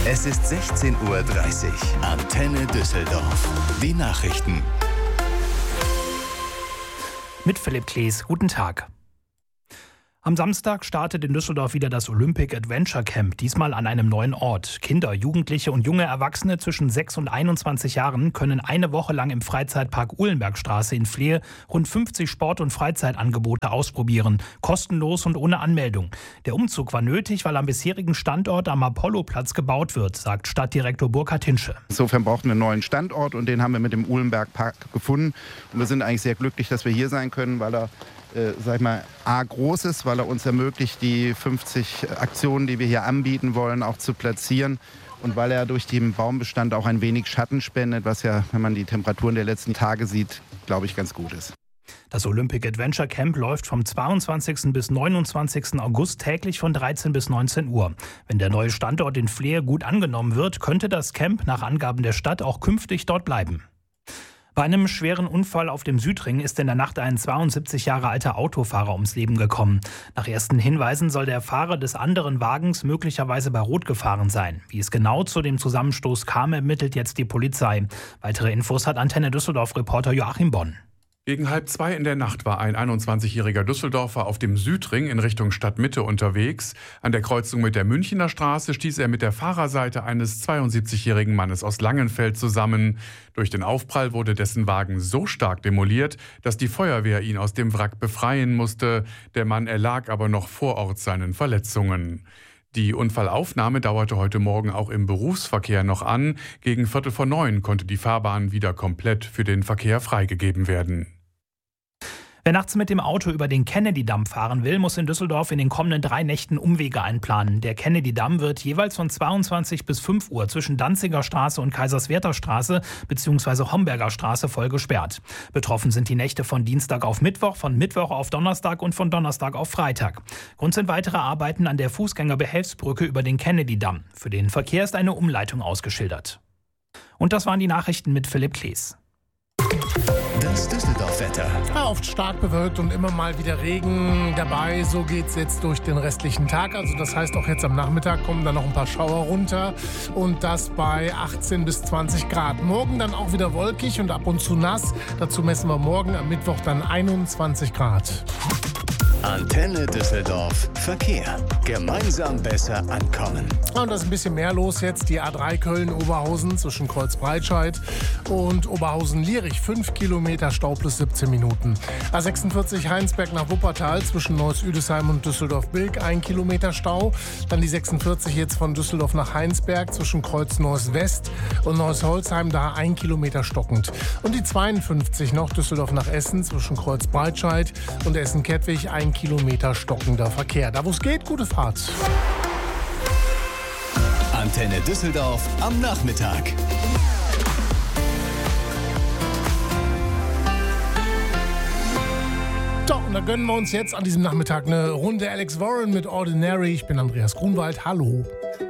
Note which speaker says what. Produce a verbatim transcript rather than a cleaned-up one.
Speaker 1: Es ist sechzehn Uhr dreißig. Antenne Düsseldorf. Die Nachrichten.
Speaker 2: Mit Philipp Klees. Guten Tag. Am Samstag startet in Düsseldorf wieder das Olympic Adventure Camp, diesmal an einem neuen Ort. Kinder, Jugendliche und junge Erwachsene zwischen sechs und einundzwanzig Jahren können eine Woche lang im Freizeitpark Uhlenbergstraße in Flehe rund fünfzig Sport- und Freizeitangebote ausprobieren, kostenlos und ohne Anmeldung. Der Umzug war nötig, weil am bisherigen Standort am Apolloplatz gebaut wird, sagt Stadtdirektor Burkhard Hinsche.
Speaker 3: Insofern brauchten wir einen neuen Standort und den haben wir mit dem Uhlenbergpark gefunden. Und wir sind eigentlich sehr glücklich, dass wir hier sein können, weil er Äh, sag ich mal, A, groß ist, weil er uns ermöglicht, die fünfzig Aktionen, die wir hier anbieten wollen, auch zu platzieren. Und weil er durch den Baumbestand auch ein wenig Schatten spendet, was ja, wenn man die Temperaturen der letzten Tage sieht, glaube ich, ganz gut ist.
Speaker 2: Das Olympic Adventure Camp läuft vom zweiundzwanzigsten bis neunundzwanzigsten August täglich von dreizehn bis neunzehn Uhr. Wenn der neue Standort in Flehe gut angenommen wird, könnte das Camp nach Angaben der Stadt auch künftig dort bleiben. Bei einem schweren Unfall auf dem Südring ist in der Nacht ein zweiundsiebzig Jahre alter Autofahrer ums Leben gekommen. Nach ersten Hinweisen soll der Fahrer des anderen Wagens möglicherweise bei Rot gefahren sein. Wie es genau zu dem Zusammenstoß kam, ermittelt jetzt die Polizei. Weitere Infos hat Antenne Düsseldorf-Reporter Joachim Bonn.
Speaker 4: Gegen halb zwei in der Nacht war ein einundzwanzigjähriger Düsseldorfer auf dem Südring in Richtung Stadtmitte unterwegs. An der Kreuzung mit der Münchener Straße stieß er mit der Fahrerseite eines zweiundsiebzigjährigen Mannes aus Langenfeld zusammen. Durch den Aufprall wurde dessen Wagen so stark demoliert, dass die Feuerwehr ihn aus dem Wrack befreien musste. Der Mann erlag aber noch vor Ort seinen Verletzungen. Die Unfallaufnahme dauerte heute Morgen auch im Berufsverkehr noch an. Gegen Viertel vor neun konnte die Fahrbahn wieder komplett für den Verkehr freigegeben werden.
Speaker 2: Wer nachts mit dem Auto über den Kennedy-Damm fahren will, muss in Düsseldorf in den kommenden drei Nächten Umwege einplanen. Der Kennedy-Damm wird jeweils von zweiundzwanzig bis fünf Uhr zwischen Danziger Straße und Kaiserswerther Straße bzw. Homberger Straße voll gesperrt. Betroffen sind die Nächte von Dienstag auf Mittwoch, von Mittwoch auf Donnerstag und von Donnerstag auf Freitag. Grund sind weitere Arbeiten an der Fußgängerbehelfsbrücke über den Kennedy-Damm. Für den Verkehr ist eine Umleitung ausgeschildert. Und das waren die Nachrichten mit Philipp Klees.
Speaker 1: Das Düsseldorf-Wetter.
Speaker 5: Ja, oft stark bewölkt und immer mal wieder Regen dabei. So geht's jetzt durch den restlichen Tag. Also das heißt, auch jetzt am Nachmittag kommen dann noch ein paar Schauer runter. Und das bei achtzehn bis zwanzig Grad. Morgen dann auch wieder wolkig und ab und zu nass. Dazu messen wir morgen am Mittwoch dann einundzwanzig Grad.
Speaker 1: Antenne Düsseldorf. Verkehr. Gemeinsam besser ankommen.
Speaker 5: Und da ist ein bisschen mehr los jetzt. Die A drei Köln-Oberhausen zwischen Kreuz-Breitscheid und Oberhausen-Lierich. fünf Kilometer Stau plus siebzehn Minuten. A sechsundvierzig Heinsberg nach Wuppertal zwischen Neuss-Üdesheim und Düsseldorf-Bilk. ein Kilometer Stau. Dann die sechsundvierzig jetzt von Düsseldorf nach Heinsberg zwischen Kreuz-Neuss-West und Neuss-Holzheim. Da ein Kilometer stockend. Und die zweiundfünfzig noch Düsseldorf nach Essen zwischen Kreuz-Breitscheid und Essen-Kettwig. ein Kilometer stockender Verkehr. Da wo es geht, gute Fahrt.
Speaker 1: Antenne Düsseldorf am Nachmittag.
Speaker 5: So, und da gönnen wir uns jetzt an diesem Nachmittag eine Runde Alex Warren mit Ordinary. Ich bin Andreas Grunwald. Hallo.